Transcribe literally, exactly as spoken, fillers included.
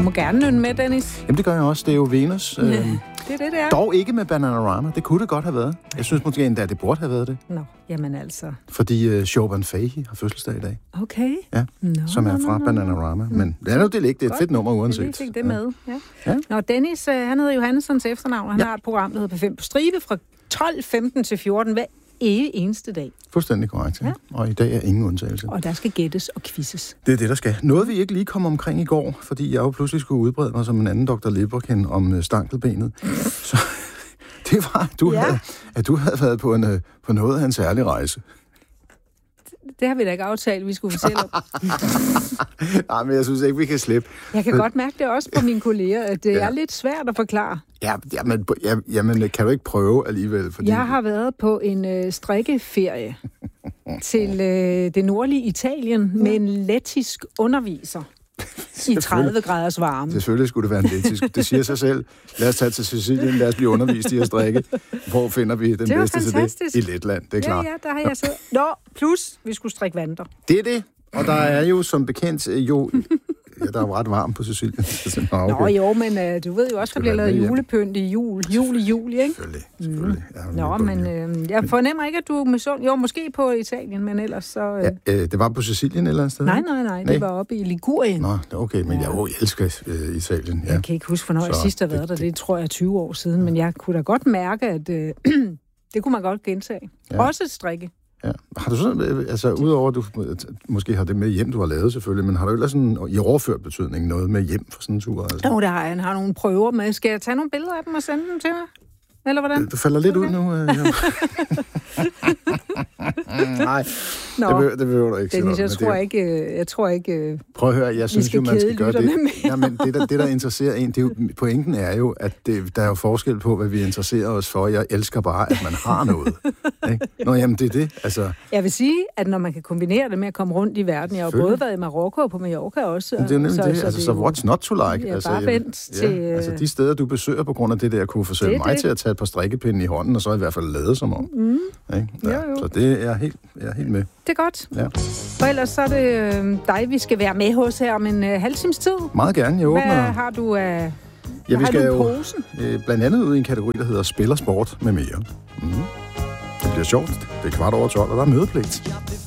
må gerne nynne med, Dennis. Jamen, det gør jeg også. Det er jo Venus. Ja, det er det, det er. Dog ikke med Bananarama. Det kunne det godt have været. Jeg synes måske endda, det burde have været det. Nå, jamen altså. Fordi uh, Chopin Fahey har fødselsdag i dag. Okay. Ja, Nå, som er fra nå, nå, Bananarama. Men det er jo det ikke. Det er et fedt nummer uanset. Jeg fik det med. Ja. Ja. Nå, Dennis, han hedder Johannessons efternavn. Han ja. har et program, der hedder P fem på stribe fra tolv femten til fjorten hver eneste dag. Fuldstændig korrekt, ja. ja. Og i dag er ingen undtagelse. Og der skal gættes og quizzes. Det er det, der skal. Noget vi ikke lige kom omkring i går, fordi jeg jo pludselig skulle udbrede mig som en anden doktor Leberken om stankelbenet. Så det var, at du, ja. havde, at du havde været på, en, på noget af en særlig rejse. Det har vi da ikke aftalt, vi skulle fortælle om. Nej, men jeg synes ikke, vi kan slippe. Jeg kan godt mærke det også på mine kolleger, at det ja. er lidt svært at forklare. Ja, jamen, jamen, kan du ikke prøve alligevel? Fordi... Jeg har været på en øh, strikkeferie til øh, det nordlige Italien med en lettisk underviser i tredive graders varme. Selvfølgelig skulle det være en lettisk. Det siger sig selv. Lad os tage til Sicilien, lad os blive undervist i at strikke. Hvor finder vi den bedste til det? I Letland, det er klart. Ja, ja, der har jeg siddet. Nå, plus vi skulle strikke vanter. Det er det. Og der er jo som bekendt jo... Ja, der er jo ret varmt på Sicilien. Nå, okay. Nå jo, men uh, du ved jo også, der bliver lavet julepynt i jul. Jul i juli, ikke? Selvfølgelig, selvfølgelig. Mm. Nå, men øh, jeg fornemmer ikke, at du er misund... Jo, måske på Italien, men ellers så... Øh... Ja, øh, det var på Sicilien et eller andet sted? Nej, nej, nej. Det var oppe i Ligurien. Nå, okay, men ja. jeg, jeg elsker øh, Italien. Ja. Jeg kan ikke huske, hvornår jeg sidst har været der. Det tror jeg er tyve år siden, men jeg kunne da godt mærke, at øh, det kunne man godt gentage. Ja. Også strikke. Ja. Har du sådan, altså udover at du måske har det med hjem, du har lavet selvfølgelig, men har du ellers sådan i overført betydning noget med hjem for sådan en tur? Altså? Jo, det har jeg. Jeg har nogle prøver med. Skal jeg tage nogle billeder af dem og sende dem til dig? Eller hvordan? Du falder lidt okay. ud nu. Øh, Nej, det behøver, det behøver du ikke. Dennis, jeg, tror ikke, jeg tror ikke... Prøv at høre, jeg synes jo, man skal gøre det. Ja, men det, der, det, der interesserer en, det er jo, pointen er jo, at det, der er jo forskel på, hvad vi interesserer os for. Jeg elsker bare, at man har noget. Ikke? Nå, jamen, det er det. Altså... Jeg vil sige, at når man kan kombinere det med at komme rundt i verden, jeg har jo både været i Marokko og på Mallorca også. Det er jo nemlig så, det. Så, altså, så what's not to like? Jeg er altså, bare vendt ja, til... Altså, de steder, du besøger på grund af det der, kunne forsøge det, mig det. til at tage et par strikkepinde i hånden, og så i hvert fald lade som om. Mm. Ja, jo, jo. Så det er jeg helt, jeg er helt med. Det er godt. Ja. Og ellers så er det øh, dig, vi skal være med hos her om en øh, halv times tid. Meget gerne, jeg åbner. Hvad har du af øh, ja, vi skal jo øh, blandt andet ud i en kategori, der hedder spil og sport med mere. Mm. Det bliver sjovt. Det er kvart over tolv, og der er mødepligt.